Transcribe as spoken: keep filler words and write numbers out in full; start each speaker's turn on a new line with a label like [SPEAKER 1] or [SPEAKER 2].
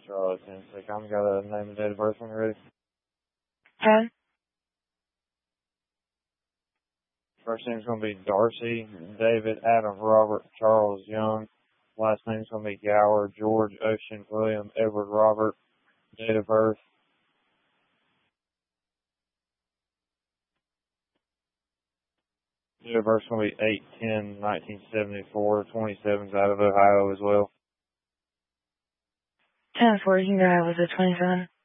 [SPEAKER 1] Charlotte, Tennessee. I'm got a name and date of birth when you're ready.
[SPEAKER 2] ten.
[SPEAKER 1] First name's going to be Darcy, David, Adam, Robert, Charles, Young. Last name's going to be Gower, George, Ocean, William, Edward, Robert. Date of birth. Date of birth's going to be eight ten nineteen seventy-four. twenty-seven's out of Ohio as well.
[SPEAKER 2] ten fourteen, I was at twenty-seven.